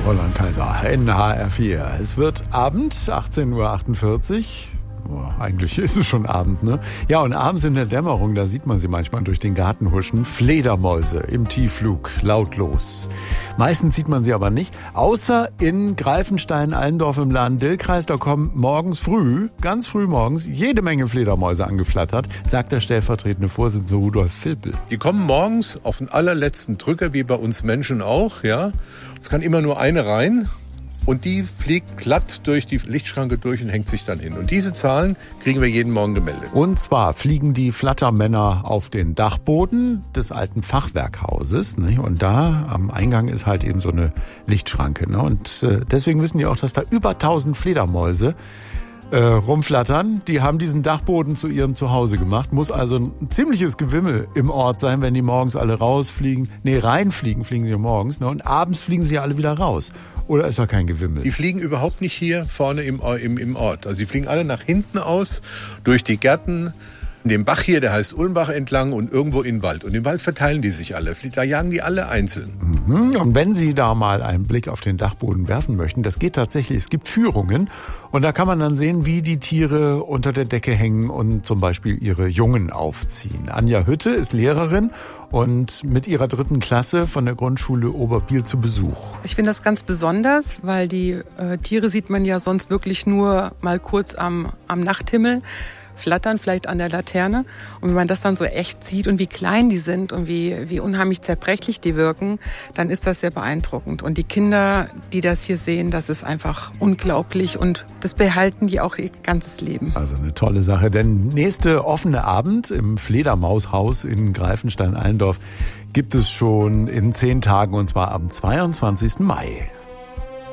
Roland Kaiser, NHR4. Es wird Abend, 18:48 Uhr. Eigentlich ist es schon Abend, ne? Ja, und abends in der Dämmerung, da sieht man sie manchmal durch den Garten huschen. Fledermäuse im Tiefflug, lautlos. Meistens sieht man sie aber nicht, außer in Greifenstein-Allendorf im Lahn-Dill-Kreis. Da kommen morgens früh, ganz früh morgens, jede Menge Fledermäuse angeflattert, sagt der stellvertretende Vorsitzende Rudolf Vilpel. Die kommen morgens auf den allerletzten Drücker, wie bei uns Menschen auch, ja. Es kann immer nur eine rein. Und die fliegt glatt durch die Lichtschranke durch und hängt sich dann hin. Und diese Zahlen kriegen wir jeden Morgen gemeldet. Und zwar fliegen die Flattermänner auf den Dachboden des alten Fachwerkhauses. Ne? Und da am Eingang ist halt eben so eine Lichtschranke. Ne? Und deswegen wissen die auch, dass da über 1000 Fledermäuse rumflattern. Die haben diesen Dachboden zu ihrem Zuhause gemacht. Muss also ein ziemliches Gewimmel im Ort sein, wenn die morgens alle rausfliegen. Nee, reinfliegen fliegen sie morgens. Ne? Und abends fliegen sie alle wieder raus. Oder ist da kein Gewimmel? Die fliegen überhaupt nicht hier vorne im Ort. Also die fliegen alle nach hinten aus, durch die Gärten, den Bach hier, der heißt Ulmbach entlang und irgendwo in den Wald. Und im Wald verteilen die sich alle. Da jagen die alle einzeln. Und wenn Sie da mal einen Blick auf den Dachboden werfen möchten, das geht tatsächlich. Es gibt Führungen und da kann man dann sehen, wie die Tiere unter der Decke hängen und zum Beispiel ihre Jungen aufziehen. Anja Hütte ist Lehrerin und mit ihrer 3. Klasse von der Grundschule Oberbiel zu Besuch. Ich finde das ganz besonders, weil die Tiere sieht man ja sonst wirklich nur mal kurz am Nachthimmel flattern, vielleicht an der Laterne. Und wenn man das dann so echt sieht und wie klein die sind und wie unheimlich zerbrechlich die wirken, dann ist das sehr beeindruckend. Und die Kinder, die das hier sehen, das ist einfach unglaublich und das behalten die auch ihr ganzes Leben. Also eine tolle Sache. Der nächste offene Abend im Fledermaushaus in Greifenstein-Allendorf gibt es schon in 10 Tagen und zwar am 22. Mai.